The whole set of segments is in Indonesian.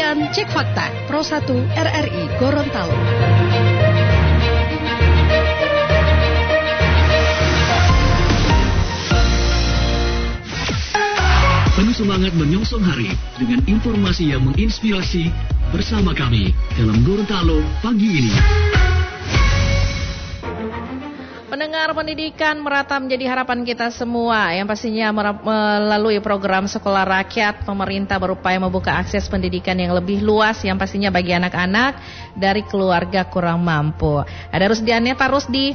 Siaran Cek Fakta Pro 1 RRI Gorontalo. Penuh semangat menyongsong hari dengan informasi yang menginspirasi bersama kami dalam Gorontalo pagi ini. Pendengar, pendidikan merata menjadi harapan kita semua. Yang pastinya melalui program Sekolah Rakyat, pemerintah berupaya membuka akses pendidikan yang lebih luas, yang pastinya bagi anak-anak dari keluarga kurang mampu. Ada Rusdiannya, Pak Rusdi.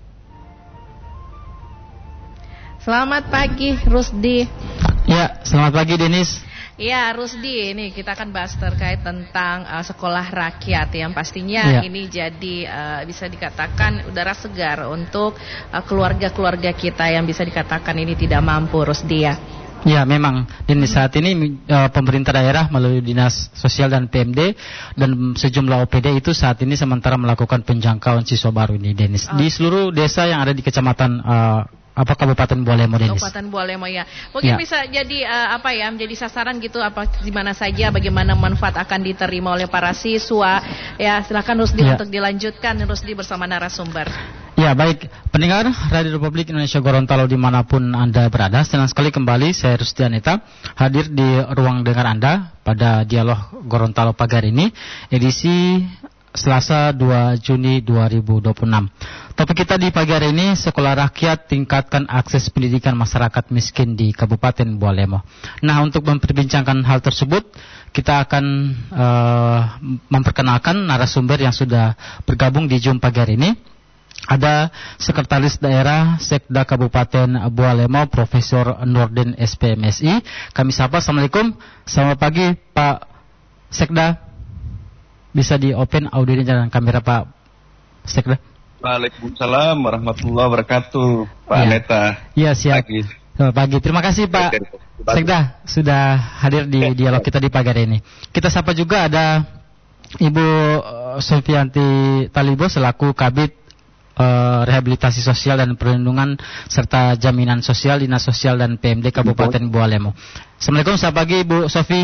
Selamat pagi, Rusdi. Ya, selamat pagi, Denis. Ya, Rusdi, ini kita akan bahas terkait tentang sekolah rakyat yang pastinya ini jadi bisa dikatakan udara segar untuk keluarga-keluarga kita yang bisa dikatakan ini tidak mampu, Rusdi ya. Ya, memang Denis, saat ini pemerintah daerah melalui Dinas Sosial dan PMD dan sejumlah OPD itu saat ini sementara melakukan penjangkauan siswa baru ini, Denis, di seluruh desa yang ada di kecamatan Kabupaten Bualemo, Denis. Kabupaten Bualemo ya. Mungkin bisa jadi menjadi sasaran gitu di mana saja, bagaimana manfaat akan diterima oleh para siswa. Ya, silakan Rusdi untuk dilanjutkan, Rusdi bersama narasumber. Ya, baik, pendengar Radio Republik Indonesia Gorontalo dimanapun Anda berada, senang sekali kembali saya Rusdi Aneta hadir di ruang dengar Anda pada Dialog Gorontalo pagi hari ini, edisi Selasa 2 Juni 2026. Topik kita di pagi hari ini, Sekolah Rakyat tingkatkan akses pendidikan masyarakat miskin di Kabupaten Bualemo. Nah, untuk memperbincangkan hal tersebut, kita akan memperkenalkan narasumber yang sudah bergabung di Zoom pagi hari ini. Ada Sekretaris Daerah Sekda Kabupaten Bualemo, Profesor Nurdin SPMSI. Kami sapa, Assalamualaikum. Selamat pagi, Pak Sekda. Bisa di open audio dan kamera, Pak Sekda. Waalaikumsalam warahmatullahi wabarakatuh, Pak Neta. Ya, siap. Pagi. Terima kasih, Pak Sekda sudah hadir di dialog kita di pagi hari ini. Kita sapa juga ada Ibu Sofianti Talibo selaku Kabid Rehabilitasi Sosial dan Perlindungan serta Jaminan Sosial Dinas Sosial dan PMD Kabupaten Bualemo. Assalamualaikum, selamat pagi, Ibu Sofi.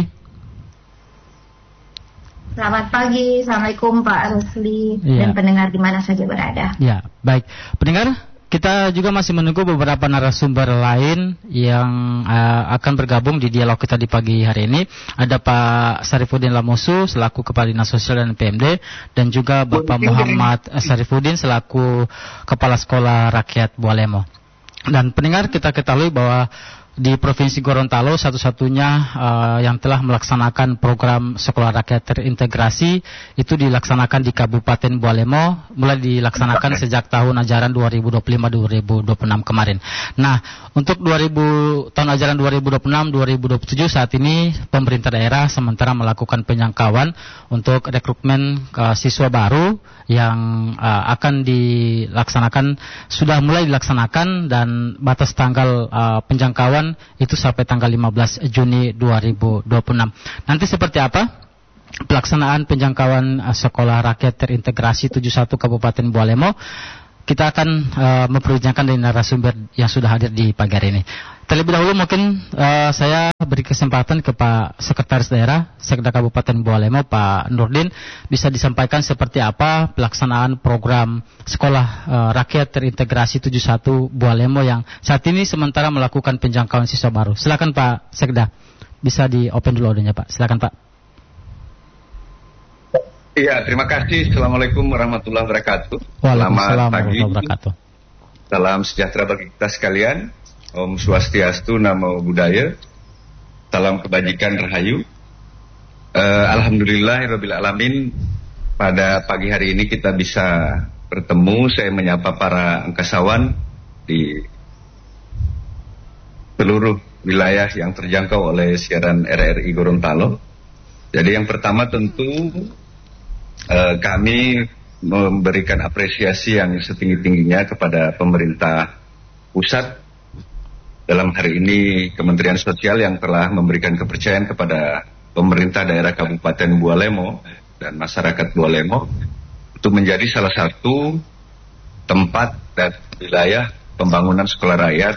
Selamat pagi, Assalamualaikum Pak Rusli dan pendengar di mana saja berada. Ya, baik. Pendengar, kita juga masih menunggu beberapa narasumber lain yang akan bergabung di dialog kita di pagi hari ini. Ada Pak Syarifuddin Lamosu selaku Kepala Dinas Sosial dan PMD, dan juga Bapak Muhammad Syarifuddin selaku Kepala Sekolah Rakyat Bualemo. Dan pendengar, kita ketahui bahwa di Provinsi Gorontalo satu-satunya yang telah melaksanakan program Sekolah Rakyat Terintegrasi itu dilaksanakan di Kabupaten Bualemo, mulai dilaksanakan sejak tahun ajaran 2025-2026 kemarin. Nah, untuk tahun ajaran 2026-2027 saat ini pemerintah daerah sementara melakukan penjangkauan untuk rekrutmen siswa baru yang akan dilaksanakan, sudah mulai dilaksanakan, dan batas tanggal penjangkauan itu sampai tanggal 15 Juni 2026. Nanti seperti apa pelaksanaan penjangkauan Sekolah Rakyat Terintegrasi 71 Kabupaten Bualemo? Kita akan memperbincangkan dengan narasumber yang sudah hadir di pagi hari ini. Terlebih dahulu mungkin saya beri kesempatan ke Pak Sekretaris Daerah Sekda Kabupaten Bualemo, Pak Nurdin, bisa disampaikan seperti apa pelaksanaan program Sekolah Rakyat Terintegrasi 71 Bualemo yang saat ini sementara melakukan penjangkauan siswa baru. Silakan Pak Sekda, bisa di open dulu audionya, Pak. Silakan, Pak. Iya, terima kasih. Assalamualaikum warahmatullahi wabarakatuh. Waalaikumsalam warahmatullahi wabarakatuh. Salam sejahtera bagi kita sekalian. Om Swastiastu, Namo Buddhaya. Salam kebajikan rahayu. Alhamdulillahirabbil alamin. Pada pagi hari ini kita bisa bertemu. Saya menyapa para angkasawan di seluruh wilayah yang terjangkau oleh siaran RRI Gorontalo. Jadi yang pertama tentu kami memberikan apresiasi yang setinggi-tingginya kepada pemerintah pusat, dalam hari ini Kementerian Sosial yang telah memberikan kepercayaan kepada pemerintah daerah Kabupaten Bualemo dan masyarakat Bualemo untuk menjadi salah satu tempat dan wilayah pembangunan sekolah rakyat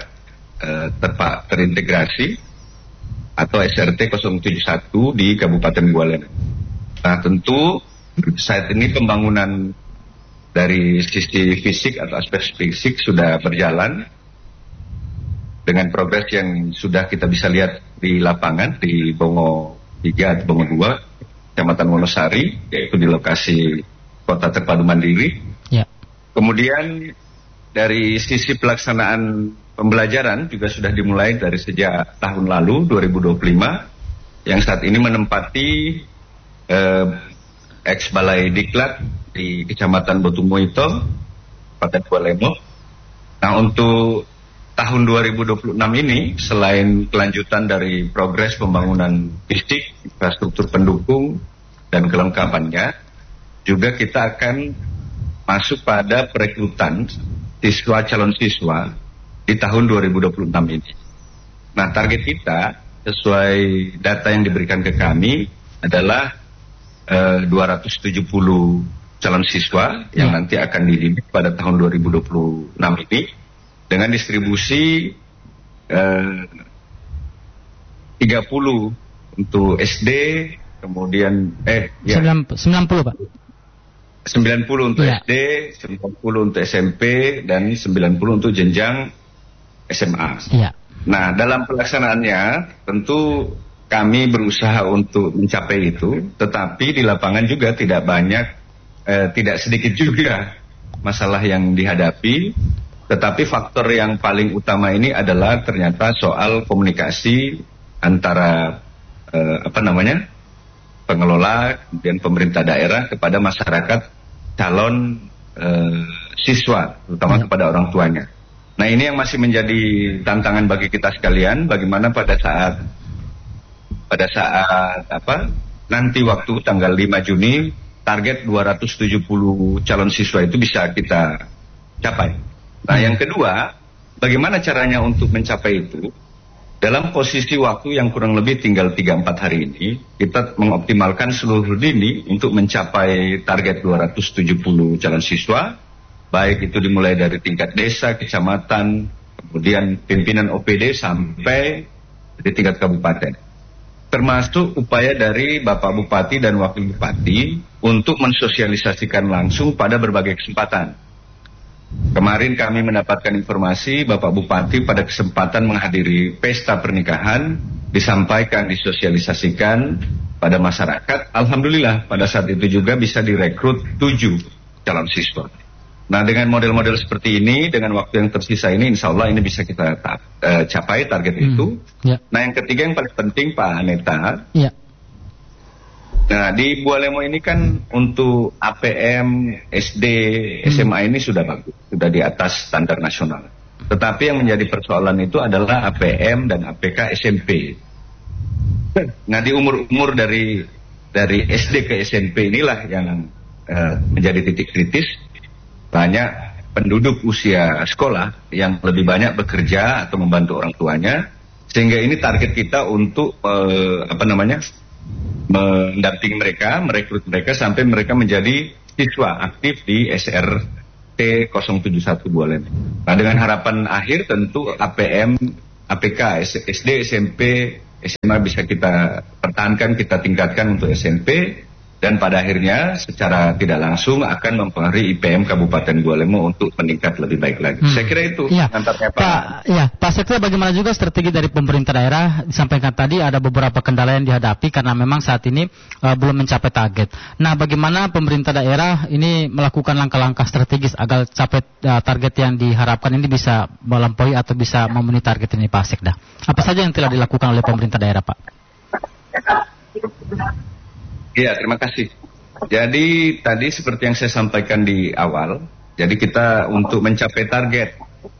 terintegrasi atau SRT 071 di Kabupaten Bualemo. Nah tentu saat ini pembangunan dari sisi fisik atau aspek fisik sudah berjalan dengan progres yang sudah kita bisa lihat di lapangan di Bongo 3 atau Bongo 2, Kecamatan Wonosari, yaitu di lokasi Kota Terpadu Mandiri. Ya. Kemudian dari sisi pelaksanaan pembelajaran juga sudah dimulai dari sejak tahun lalu 2025 yang saat ini menempati ex Balai Diklat di Kecamatan Botumoito, Kabupaten Bualemo. Nah untuk tahun 2026 ini selain kelanjutan dari progres pembangunan fisik, infrastruktur pendukung dan kelengkapannya, juga kita akan masuk pada perekrutan siswa calon siswa di tahun 2026 ini. Nah target kita sesuai data yang diberikan ke kami adalah 270 calon siswa yang nanti akan dididik pada tahun 2026 ini dengan distribusi 30 untuk SD, kemudian 90 Pak. 90 untuk SD, 90 untuk SMP, dan 90 untuk jenjang SMA. Ya. Nah dalam pelaksanaannya tentu kami berusaha untuk mencapai itu, tetapi di lapangan juga tidak banyak, tidak sedikit juga masalah yang dihadapi. Tetapi faktor yang paling utama ini adalah ternyata soal komunikasi antara pengelola dan pemerintah daerah kepada masyarakat calon siswa, terutama kepada orang tuanya. Nah ini yang masih menjadi tantangan bagi kita sekalian, bagaimana pada saat nanti waktu tanggal 5 Juni target 270 calon siswa itu bisa kita capai. Nah yang kedua, bagaimana caranya untuk mencapai itu? Dalam posisi waktu yang kurang lebih tinggal 3-4 hari ini, kita mengoptimalkan seluruh lini untuk mencapai target 270 calon siswa, baik itu dimulai dari tingkat desa, kecamatan, kemudian pimpinan OPD sampai di tingkat kabupaten. Termasuk upaya dari Bapak Bupati dan Wakil Bupati untuk mensosialisasikan langsung pada berbagai kesempatan. Kemarin kami mendapatkan informasi Bapak Bupati pada kesempatan menghadiri pesta pernikahan disampaikan, disosialisasikan pada masyarakat. Alhamdulillah pada saat itu juga bisa direkrut 7 calon siswa. Nah dengan model-model seperti ini, dengan waktu yang tersisa ini, insya Allah ini bisa kita capai target itu. Ya. Nah yang ketiga yang paling penting Pak Aneta. Ya. Nah di Bualemo ini kan untuk APM, SD, SMA ini sudah bagus, sudah di atas standar nasional. Tetapi yang menjadi persoalan itu adalah APM dan APK SMP. Nah di umur-umur dari SD ke SMP inilah yang menjadi titik kritis. Banyak penduduk usia sekolah yang lebih banyak bekerja atau membantu orang tuanya, sehingga ini target kita untuk mendampingi mereka, merekrut mereka sampai mereka menjadi siswa aktif di SRT 071 Bualemo. Nah dengan harapan akhir tentu APM, APK, SD, SMP, SMA bisa kita pertahankan, kita tingkatkan untuk SMP. Dan pada akhirnya secara tidak langsung akan mempengaruhi IPM Kabupaten Bualemo untuk meningkat lebih baik lagi. Saya kira itu antaranya Pak. Pak Sekda, bagaimana juga strategi dari pemerintah daerah? Disampaikan tadi ada beberapa kendala yang dihadapi karena memang saat ini belum mencapai target. Nah, bagaimana pemerintah daerah ini melakukan langkah-langkah strategis agar capai target yang diharapkan ini bisa melampaui atau bisa memenuhi target ini, Pak Sekda? Apa saja yang telah dilakukan oleh pemerintah daerah, Pak? Iya, terima kasih. Jadi tadi seperti yang saya sampaikan di awal, jadi kita untuk mencapai target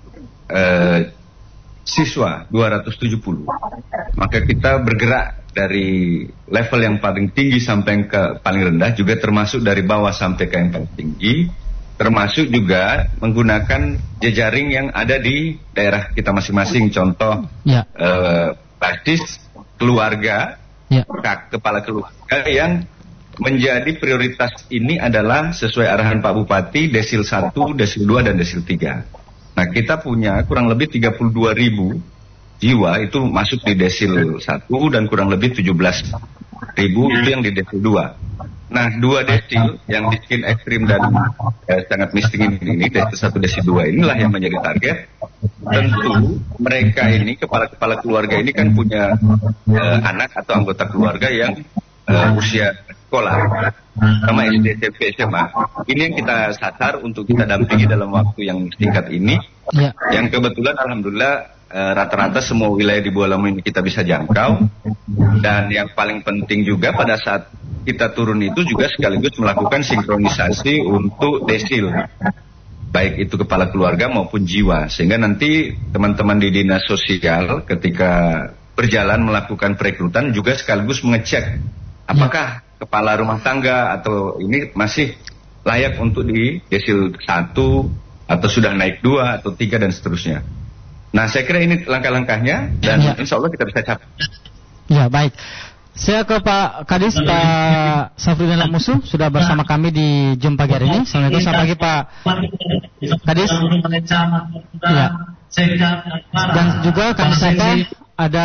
siswa 270, maka kita bergerak dari level yang paling tinggi sampai ke paling rendah, juga termasuk dari bawah sampai ke yang paling tinggi, termasuk juga menggunakan jejaring yang ada di daerah kita masing-masing. Contoh, basis keluarga, kepala keluarga yang menjadi prioritas ini adalah sesuai arahan Pak Bupati desil 1, desil 2, dan desil 3. Nah kita punya kurang lebih 32.000 jiwa itu masuk di desil 1 dan kurang lebih 17.000 itu yang di desil 2. Nah, 2 desil yang miskin ekstrim dan sangat miskin ini, desil 1, desil 2 inilah yang menjadi target. Tentu mereka ini, kepala-kepala keluarga ini kan punya anak atau anggota keluarga yang usia sekolah, sama SD, SMP, SMA. Ini yang kita sasar untuk kita dampingi dalam waktu yang singkat ini. Yang kebetulan alhamdulillah rata-rata semua wilayah di Buah Lamu ini kita bisa jangkau. Dan yang paling penting juga pada saat kita turun itu juga sekaligus melakukan sinkronisasi untuk desil, baik itu kepala keluarga maupun jiwa, sehingga nanti teman-teman di dinas sosial ketika berjalan melakukan perekrutan juga sekaligus mengecek apakah kepala rumah tangga atau ini masih layak untuk di desil 1 atau sudah naik 2 atau 3 dan seterusnya. Nah, saya kira ini langkah-langkahnya dan insya Allah kita bisa capai. Ya, baik. Saya ke Pak Kadis, Pak Safruddin Lamusu sudah bersama kami di Jum Pagi hari ini. Assalamualaikum, selamat pagi Pak Kadis. Ya. Dan juga kami sapa ada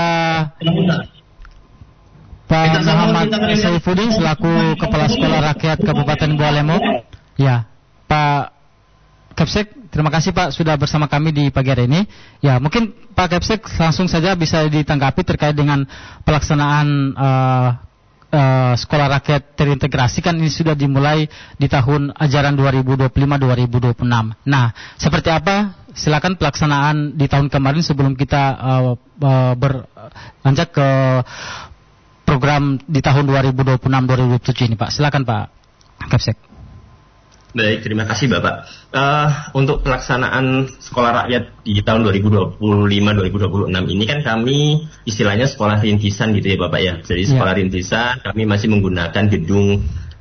Pak Muhammad Saifuddin selaku Kepala Sekolah Rakyat Kabupaten Buah Lamu. Ya, Pak Kepsek, terima kasih Pak sudah bersama kami di pagi hari ini. Ya, mungkin Pak Kepsek langsung saja bisa ditanggapi terkait dengan pelaksanaan sekolah rakyat terintegrasi, kan ini sudah dimulai di tahun ajaran 2025-2026. Nah, seperti apa? Silakan pelaksanaan di tahun kemarin sebelum kita beranjak ke program di tahun 2026-2027 ini, Pak. Silakan Pak Kepsek. Baik, terima kasih Bapak. Untuk pelaksanaan sekolah rakyat di tahun 2025-2026 ini kan kami istilahnya sekolah rintisan gitu ya Bapak ya. Jadi sekolah rintisan kami masih menggunakan gedung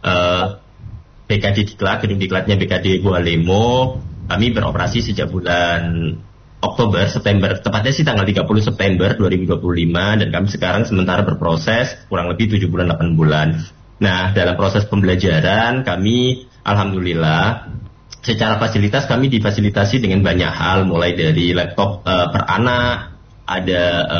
BKD Diklat, gedung Diklatnya BKD Buah Lamu. Kami beroperasi sejak bulan September, tepatnya sih tanggal 30 September 2025, dan kami sekarang sementara berproses kurang lebih 7 bulan 8 bulan. Nah, dalam proses pembelajaran kami alhamdulillah secara fasilitas kami difasilitasi dengan banyak hal, mulai dari laptop per anak, ada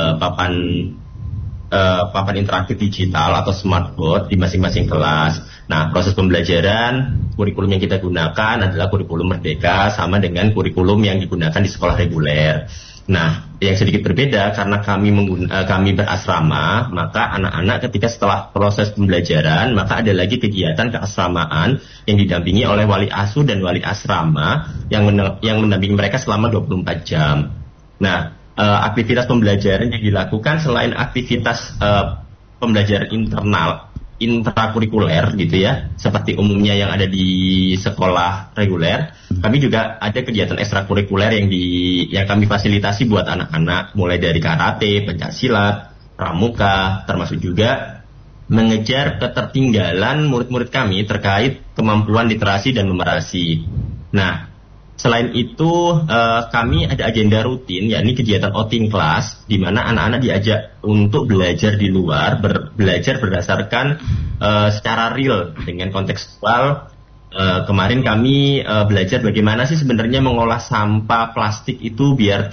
papan interaktif digital atau smartboard di masing-masing kelas. Nah, proses pembelajaran, kurikulum yang kita gunakan adalah kurikulum Merdeka sama dengan kurikulum yang digunakan di sekolah reguler. Nah, yang sedikit berbeda karena kami berasrama, maka anak-anak ketika setelah proses pembelajaran, maka ada lagi kegiatan keasramaan yang didampingi oleh wali asuh dan wali asrama yang mendampingi mereka selama 24 jam. Nah, aktivitas pembelajaran yang dilakukan selain aktivitas pembelajaran intrakurikuler gitu ya, seperti umumnya yang ada di sekolah reguler, kami juga ada kegiatan ekstrakurikuler yang kami fasilitasi buat anak-anak, mulai dari karate, pencaksilat, pramuka, termasuk juga mengejar ketertinggalan murid-murid kami terkait kemampuan literasi dan numerasi. Nah, selain itu kami ada agenda rutin, yakni kegiatan outing class, di mana anak-anak diajak untuk belajar di luar, belajar berdasarkan secara real dengan kontekstual. Kemarin kami belajar bagaimana sih sebenarnya mengolah sampah plastik itu biar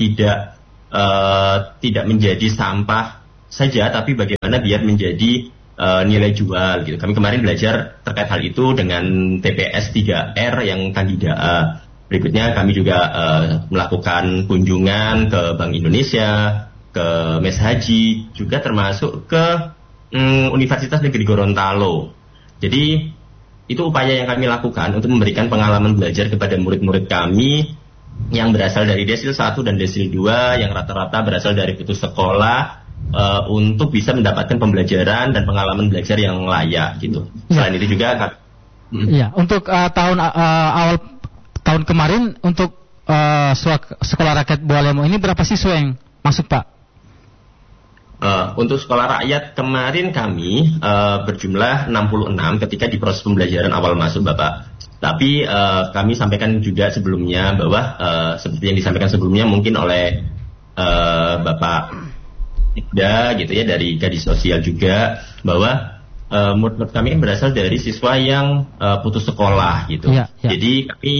tidak menjadi sampah saja, tapi bagaimana biar menjadi nilai jual gitu. Kami kemarin belajar terkait hal itu dengan TPS 3R yang Kandida. Berikutnya kami juga melakukan kunjungan ke Bank Indonesia, ke Mes Haji, juga termasuk ke Universitas Negeri Gorontalo. Jadi itu upaya yang kami lakukan untuk memberikan pengalaman belajar kepada murid-murid kami yang berasal dari Desil 1 dan Desil 2, yang rata-rata berasal dari putus sekolah, untuk bisa mendapatkan pembelajaran dan pengalaman belajar yang layak gitu. Selain itu juga untuk awal tahun kemarin untuk sekolah rakyat Buah Lamu ini berapa siswa yang masuk Pak? Untuk sekolah rakyat kemarin kami berjumlah 66 ketika di proses pembelajaran awal masuk Bapak. Tapi kami sampaikan juga sebelumnya bahwa seperti yang disampaikan sebelumnya mungkin oleh Bapak Ibda gitu ya, dari Gadis Sosial juga, bahwa murid kami berasal dari siswa yang putus sekolah gitu. Jadi kami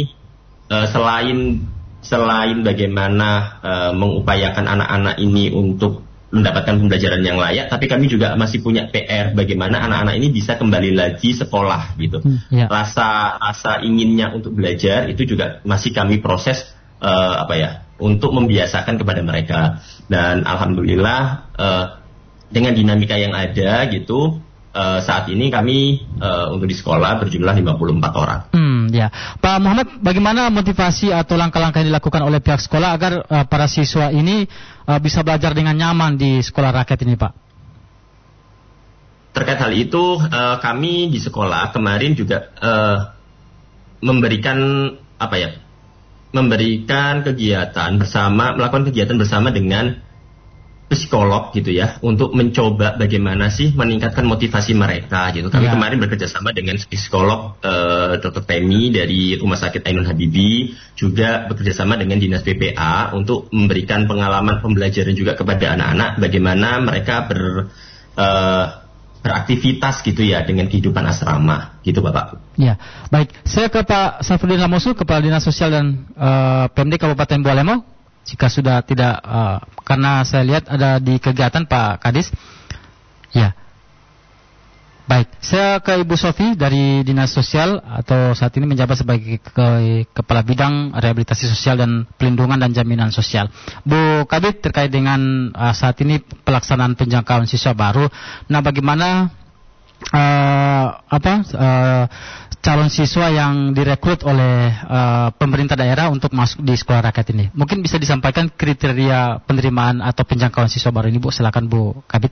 selain bagaimana mengupayakan anak-anak ini untuk mendapatkan pembelajaran yang layak, tapi kami juga masih punya PR bagaimana anak-anak ini bisa kembali lagi sekolah gitu. Rasa inginnya untuk belajar itu juga masih kami proses untuk membiasakan kepada mereka. Dan alhamdulillah dengan dinamika yang ada gitu, saat ini kami untuk di sekolah berjumlah 54 orang. Ya, Pak Muhammad, bagaimana motivasi atau langkah-langkah yang dilakukan oleh pihak sekolah agar para siswa ini bisa belajar dengan nyaman di sekolah rakyat ini, Pak? Terkait hal itu, kami di sekolah kemarin juga memberikan melakukan kegiatan bersama dengan psikolog gitu ya, untuk mencoba bagaimana sih meningkatkan motivasi mereka gitu. Kami kemarin bekerja sama dengan psikolog Dr. Temi dari Rumah Sakit Ainun Habibie, juga bekerja sama dengan Dinas PPA untuk memberikan pengalaman pembelajaran juga kepada anak-anak bagaimana mereka beraktivitas gitu ya dengan kehidupan asrama gitu, Bapak. Ya, baik. Saya ke Pak Safruddin Lamosu, Kepala Dinas Sosial dan Pemda Kabupaten Bualemo. Jika sudah tidak, karena saya lihat ada di kegiatan Pak Kadis. Ya, baik. Saya ke Ibu Sofi dari Dinas Sosial atau saat ini menjabat sebagai Kepala Bidang Rehabilitasi Sosial dan Pelindungan dan Jaminan Sosial. Bu Kadis, terkait dengan saat ini pelaksanaan penjangkauan siswa baru. Nah, bagaimana calon siswa yang direkrut oleh pemerintah daerah untuk masuk di sekolah rakyat ini? Mungkin bisa disampaikan kriteria penerimaan atau penjangkauan siswa baru ini, Bu. Silakan, Bu Kabit.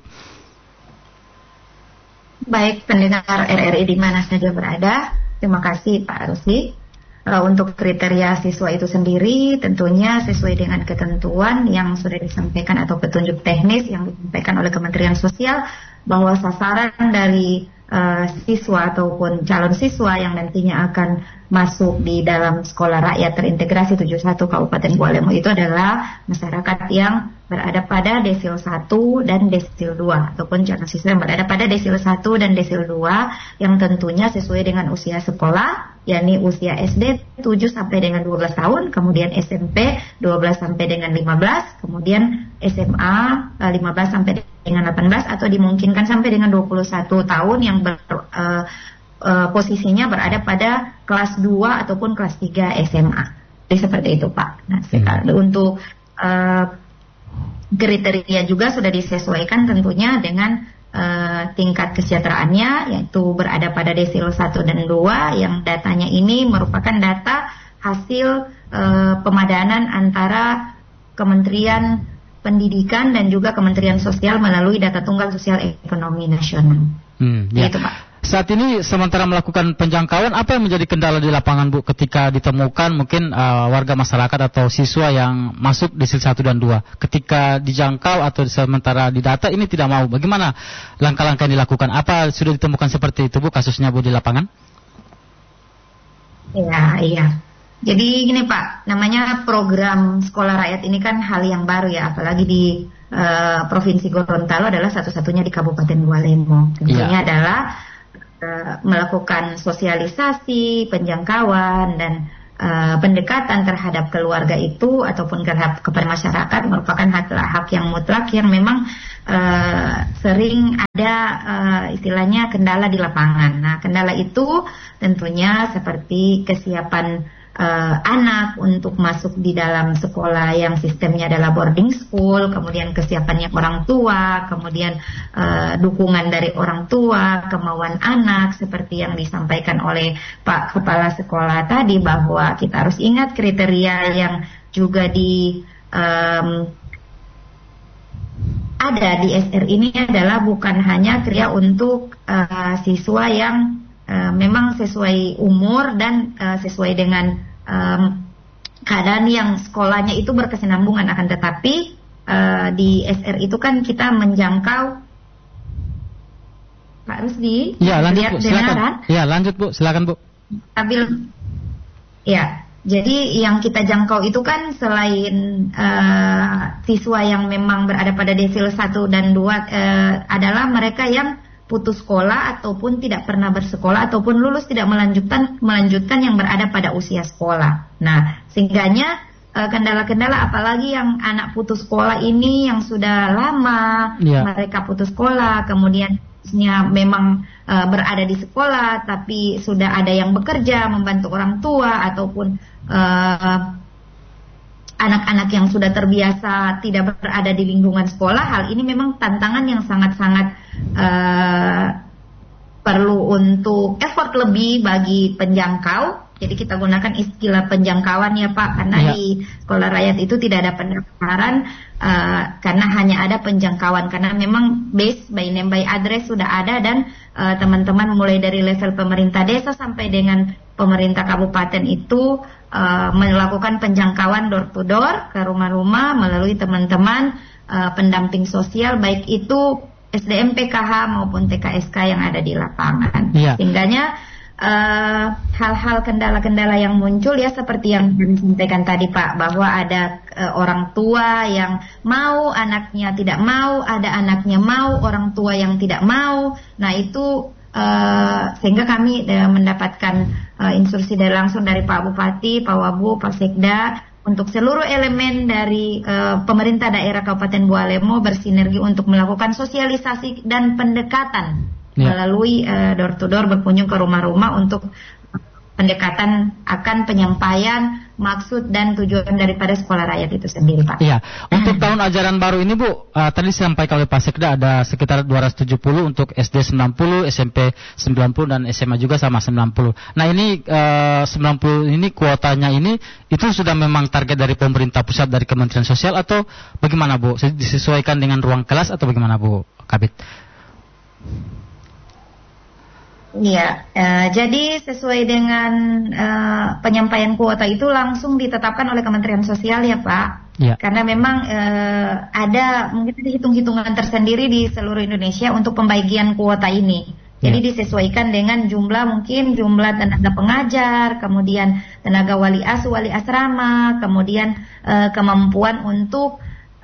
Baik, pendengar RRI di mana saja berada, terima kasih Pak Rusli. Untuk kriteria siswa itu sendiri tentunya sesuai dengan ketentuan yang sudah disampaikan atau petunjuk teknis yang disampaikan oleh Kementerian Sosial, bahwa sasaran dari siswa ataupun calon siswa yang nantinya akan masuk di dalam sekolah rakyat terintegrasi 71 Kabupaten Bualemo itu adalah masyarakat yang berada pada desil 1 dan desil 2, ataupun calon siswa yang berada pada desil 1 dan desil 2 yang tentunya sesuai dengan usia sekolah, yakni usia SD 7 sampai dengan 12 tahun, kemudian SMP 12 sampai dengan 15, kemudian SMA 15 sampai dengan 18, atau dimungkinkan sampai dengan 21 tahun yang posisinya berada pada kelas 2 ataupun kelas 3 SMA. Jadi seperti itu, Pak. Nah, untuk kriteria juga sudah disesuaikan tentunya dengan tingkat kesejahteraannya, yaitu berada pada desil 1 dan 2, yang datanya ini merupakan data hasil pemadanan antara Kementerian Pendidikan dan juga Kementerian Sosial melalui data tunggal sosial ekonomi nasional. Gitu, Pak. Saat ini sementara melakukan penjangkauan, apa yang menjadi kendala di lapangan, Bu, ketika ditemukan mungkin warga masyarakat atau siswa yang masuk desil 1 dan 2, ketika dijangkau atau sementara didata ini tidak mau, bagaimana langkah-langkah yang dilakukan? Apa sudah ditemukan seperti itu, Bu, kasusnya, Bu, di lapangan? Iya. Jadi gini, Pak, namanya program sekolah rakyat ini kan hal yang baru ya, apalagi di Provinsi Gorontalo adalah satu-satunya di Kabupaten Bualemo. Tentunya adalah melakukan sosialisasi, penjangkauan dan pendekatan terhadap keluarga itu ataupun kepada masyarakat merupakan hak yang mutlak yang memang sering ada istilahnya kendala di lapangan. Nah, kendala itu tentunya seperti kesiapan anak untuk masuk di dalam sekolah yang sistemnya adalah boarding school, kemudian kesiapannya orang tua, kemudian dukungan dari orang tua, kemauan anak, seperti yang disampaikan oleh Pak Kepala Sekolah tadi, bahwa kita harus ingat kriteria yang juga ada di SR ini adalah bukan hanya kriteria untuk siswa yang memang sesuai umur dan sesuai dengan keadaan yang sekolahnya itu berkesinambungan, akan tetapi di SR itu kan kita menjangkau, Pak Rusdi. Ya, lanjut, Bu, silakan. Ya, lanjut, Bu, silakan, Bu. Ya, jadi yang kita jangkau itu kan selain siswa yang memang berada pada desil 1 dan 2 adalah mereka yang putus sekolah ataupun tidak pernah bersekolah ataupun lulus tidak melanjutkan yang berada pada usia sekolah. Nah, sehingganya kendala-kendala, apalagi yang anak putus sekolah ini yang sudah lama mereka putus sekolah, kemudian memang berada di sekolah tapi sudah ada yang bekerja membantu orang tua, ataupun anak-anak yang sudah terbiasa tidak berada di lingkungan sekolah. Hal ini memang tantangan yang sangat-sangat perlu untuk effort lebih bagi penjangkau. Jadi kita gunakan istilah penjangkauan ya Pak, karena di sekolah rakyat itu tidak ada pendaftaran, karena hanya ada penjangkauan, karena memang base by name by address sudah ada, dan teman-teman mulai dari level pemerintah desa sampai dengan pemerintah kabupaten itu melakukan penjangkauan door to door ke rumah-rumah melalui teman-teman pendamping sosial, baik itu SDM PKH maupun TKSK yang ada di lapangan. Sehingganya hal-hal kendala-kendala yang muncul ya seperti yang disampaikan tadi Pak, bahwa ada orang tua yang mau, anaknya tidak mau, ada anaknya mau, orang tua yang tidak mau. Nah itu sehingga kami mendapatkan instruksi dari langsung dari Pak Bupati, Pak Wabu, Pak Sekda untuk seluruh elemen dari pemerintah daerah Kabupaten Bualemo bersinergi untuk melakukan sosialisasi dan pendekatan melalui door to door, berkunjung ke rumah-rumah untuk pendekatan akan penyampaian maksud dan tujuan daripada sekolah rakyat itu sendiri Pak. Iya, untuk tahun ajaran baru ini Bu, tadi disampaikan oleh Pak Sekda ada sekitar 270 untuk SD 90, SMP 90 dan SMA juga sama 90. Nah ini 90 ini kuotanya ini itu sudah memang target dari pemerintah pusat, dari Kementerian Sosial, atau bagaimana Bu? Disesuaikan dengan ruang kelas atau bagaimana Bu Kabid? Iya, jadi sesuai dengan penyampaian kuota itu langsung ditetapkan oleh Kementerian Sosial ya Pak. Karena memang ada mungkin hitung-hitungan tersendiri di seluruh Indonesia untuk pembagian kuota ini. Jadi disesuaikan dengan jumlah tenaga pengajar, kemudian tenaga wali asuh, wali asrama, kemudian kemampuan untuk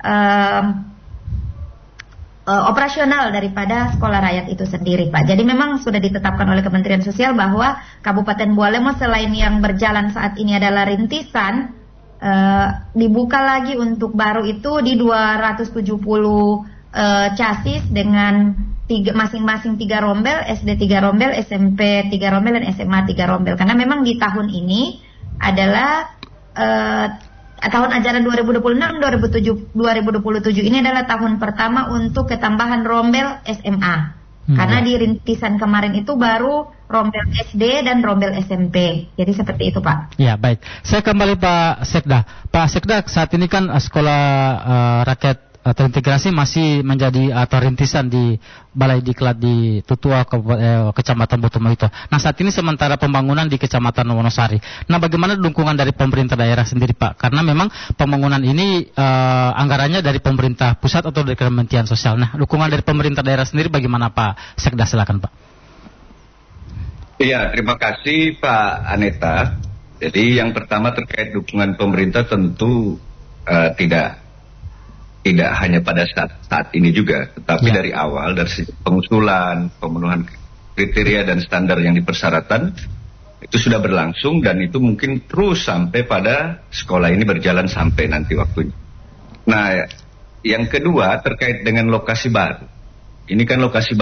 operasional daripada sekolah rakyat itu sendiri Pak. Jadi memang sudah ditetapkan oleh Kementerian Sosial bahwa Kabupaten Bualemo selain yang berjalan saat ini adalah rintisan, dibuka lagi untuk baru itu di 270 chassis dengan masing-masing 3 rombel, SD 3 rombel, SMP 3 rombel, dan SMA 3 rombel. Karena memang di tahun ini adalah tahun ajaran 2026-2027 ini adalah tahun pertama untuk ketambahan rombel SMA. Karena di rintisan kemarin itu baru rombel SD dan rombel SMP. Jadi seperti itu Pak. Ya baik. Saya kembali Pak Sekda. Pak Sekda, saat ini kan sekolah rakyat terintegrasi masih menjadi atau rintisan di Balai Diklat di Tutua Kecamatan Botomo itu. Nah saat ini sementara pembangunan di Kecamatan Wonosari. Nah bagaimana dukungan dari pemerintah daerah sendiri Pak? Karena memang pembangunan ini anggarannya dari pemerintah pusat atau dari Kementerian Sosial. Nah dukungan dari pemerintah daerah sendiri bagaimana Pak Sekda? Silakan Pak. Iya, terima kasih Pak Aneta. Jadi yang pertama terkait dukungan pemerintah tentu tidak hanya pada saat ini juga, tetapi dari awal, dari pengusulan, pemenuhan kriteria dan standar yang dipersyaratkan itu sudah berlangsung, dan itu mungkin terus sampai pada sekolah ini berjalan sampai nanti waktunya. Nah, yang kedua terkait dengan lokasi baru. Ini kan lokasi